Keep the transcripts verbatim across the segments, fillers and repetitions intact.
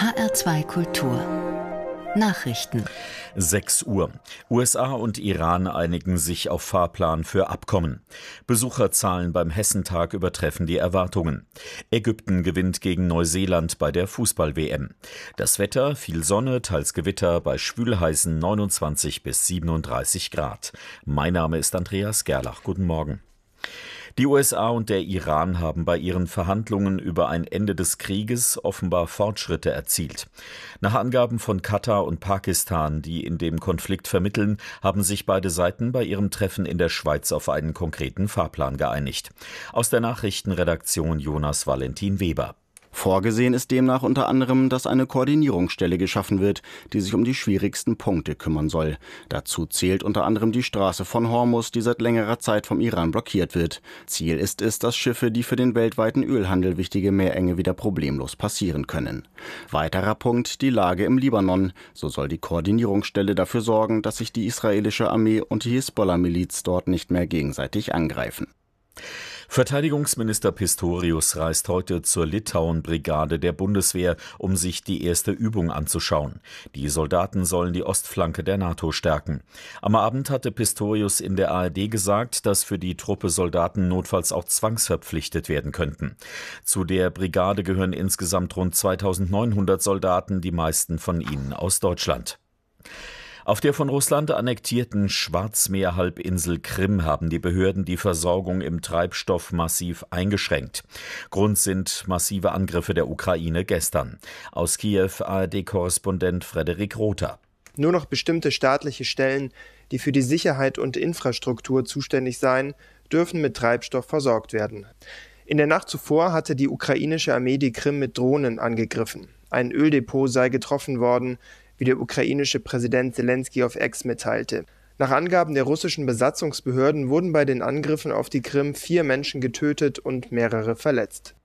H R zwei Kultur Nachrichten. sechs Uhr. U S A und Iran einigen sich auf Fahrplan für Abkommen. Besucherzahlen beim Hessentag übertreffen die Erwartungen. Ägypten gewinnt gegen Neuseeland bei der Fußball-W M. Das Wetter: viel Sonne, teils Gewitter, bei schwülheißen neunundzwanzig bis siebenunddreißig Grad. Mein Name ist Andreas Gerlach. Guten Morgen. Die U S A und der Iran haben bei ihren Verhandlungen über ein Ende des Krieges offenbar Fortschritte erzielt. Nach Angaben von Katar und Pakistan, die in dem Konflikt vermitteln, haben sich beide Seiten bei ihrem Treffen in der Schweiz auf einen konkreten Fahrplan geeinigt. Aus der Nachrichtenredaktion Jonas Valentin Weber. Vorgesehen ist demnach unter anderem, dass eine Koordinierungsstelle geschaffen wird, die sich um die schwierigsten Punkte kümmern soll. Dazu zählt unter anderem die Straße von Hormuz, die seit längerer Zeit vom Iran blockiert wird. Ziel ist es, dass Schiffe, die für den weltweiten Ölhandel wichtige Meerenge wieder problemlos passieren können. Weiterer Punkt: die Lage im Libanon. So soll die Koordinierungsstelle dafür sorgen, dass sich die israelische Armee und die Hisbollah-Miliz dort nicht mehr gegenseitig angreifen. Verteidigungsminister Pistorius reist heute zur Litauen-Brigade der Bundeswehr, um sich die erste Übung anzuschauen. Die Soldaten sollen die Ostflanke der NATO stärken. Am Abend hatte Pistorius in der A R D gesagt, dass für die Truppe Soldaten notfalls auch zwangsverpflichtet werden könnten. Zu der Brigade gehören insgesamt rund zweitausendneunhundert Soldaten, die meisten von ihnen aus Deutschland. Auf der von Russland annektierten Schwarzmeerhalbinsel Krim haben die Behörden die Versorgung im Treibstoff massiv eingeschränkt. Grund sind massive Angriffe der Ukraine gestern. Aus Kiew A R D-Korrespondent Frederik Rother. Nur noch bestimmte staatliche Stellen, die für die Sicherheit und Infrastruktur zuständig seien, dürfen mit Treibstoff versorgt werden. In der Nacht zuvor hatte die ukrainische Armee die Krim mit Drohnen angegriffen. Ein Öldepot sei getroffen worden, wie der ukrainische Präsident Selenskyj auf X mitteilte. Nach Angaben der russischen Besatzungsbehörden wurden bei den Angriffen auf die Krim vier Menschen getötet und mehrere verletzt.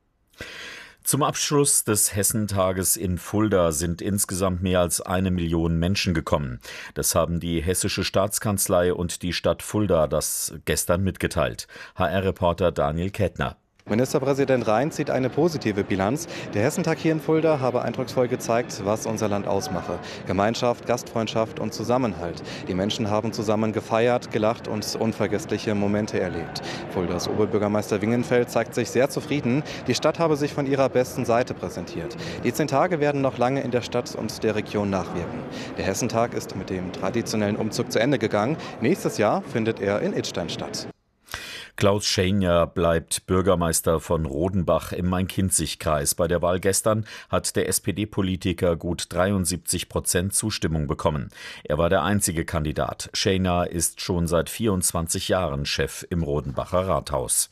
Zum Abschluss des Hessentages in Fulda sind insgesamt mehr als eine Million Menschen gekommen. Das haben die Hessische Staatskanzlei und die Stadt Fulda das gestern mitgeteilt. H R-Reporter Daniel Kettner. Ministerpräsident Rhein zieht eine positive Bilanz. Der Hessentag hier in Fulda habe eindrucksvoll gezeigt, was unser Land ausmache. Gemeinschaft, Gastfreundschaft und Zusammenhalt. Die Menschen haben zusammen gefeiert, gelacht und unvergessliche Momente erlebt. Fuldas Oberbürgermeister Wingenfeld zeigt sich sehr zufrieden. Die Stadt habe sich von ihrer besten Seite präsentiert. Die zehn Tage werden noch lange in der Stadt und der Region nachwirken. Der Hessentag ist mit dem traditionellen Umzug zu Ende gegangen. Nächstes Jahr findet er in Idstein statt. Klaus Schänjer bleibt Bürgermeister von Rodenbach im Main-Kinzig-Kreis. Bei der Wahl gestern hat der S P D-Politiker gut dreiundsiebzig Prozent Zustimmung bekommen. Er war der einzige Kandidat. Schänjer ist schon seit vierundzwanzig Jahren Chef im Rodenbacher Rathaus.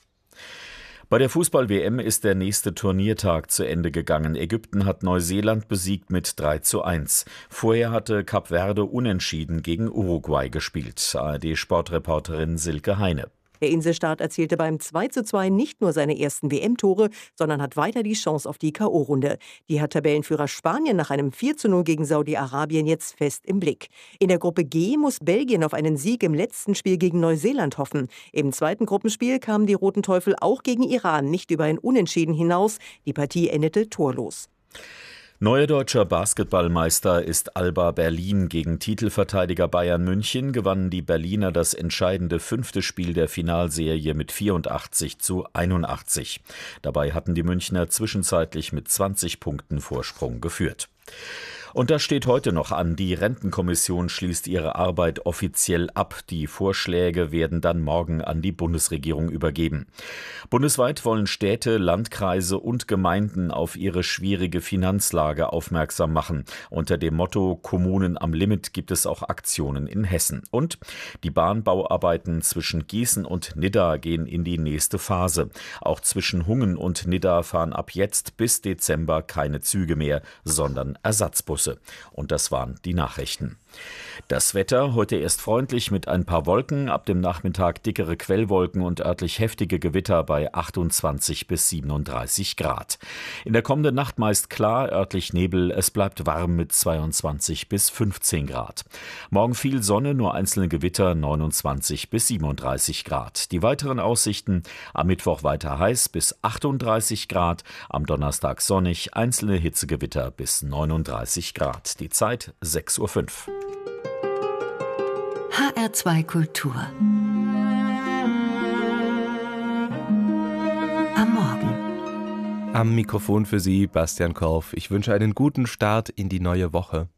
Bei der Fußball-W M ist der nächste Turniertag zu Ende gegangen. Ägypten hat Neuseeland besiegt mit drei zu eins. Vorher hatte Kap Verde unentschieden gegen Uruguay gespielt. A R D-Sportreporterin Silke Heine. Der Inselstaat erzielte beim zwei zu zwei nicht nur seine ersten W M-Tore, sondern hat weiter die Chance auf die K O-Runde. Die hat Tabellenführer Spanien nach einem vier zu null gegen Saudi-Arabien jetzt fest im Blick. In der Gruppe G muss Belgien auf einen Sieg im letzten Spiel gegen Neuseeland hoffen. Im zweiten Gruppenspiel kamen die Roten Teufel auch gegen Iran nicht über ein Unentschieden hinaus. Die Partie endete torlos. Neuer deutscher Basketballmeister ist Alba Berlin. Gegen Titelverteidiger Bayern München gewannen die Berliner das entscheidende fünfte Spiel der Finalserie mit vierundachtzig zu einundachtzig. Dabei hatten die Münchner zwischenzeitlich mit zwanzig Punkten Vorsprung geführt. Und das steht heute noch an. Die Rentenkommission schließt ihre Arbeit offiziell ab. Die Vorschläge werden dann morgen an die Bundesregierung übergeben. Bundesweit wollen Städte, Landkreise und Gemeinden auf ihre schwierige Finanzlage aufmerksam machen. Unter dem Motto Kommunen am Limit gibt es auch Aktionen in Hessen. Und die Bahnbauarbeiten zwischen Gießen und Nidda gehen in die nächste Phase. Auch zwischen Hungen und Nidda fahren ab jetzt bis Dezember keine Züge mehr, sondern Ersatzbusse. große. Und das waren die Nachrichten. Das Wetter heute erst freundlich mit ein paar Wolken, ab dem Nachmittag dickere Quellwolken und örtlich heftige Gewitter bei achtundzwanzig bis siebenunddreißig Grad. In der kommenden Nacht meist klar, örtlich Nebel, es bleibt warm mit zweiundzwanzig bis fünfzehn Grad. Morgen viel Sonne, nur einzelne Gewitter, neunundzwanzig bis siebenunddreißig Grad. Die weiteren Aussichten: am Mittwoch weiter heiß bis achtunddreißig Grad, am Donnerstag sonnig, einzelne Hitzegewitter bis neununddreißig Grad. Die Zeit sechs Uhr fünf. H R zwei Kultur. Am Morgen. Am Mikrofon für Sie Bastian Korf. Ich wünsche einen guten Start in die neue Woche.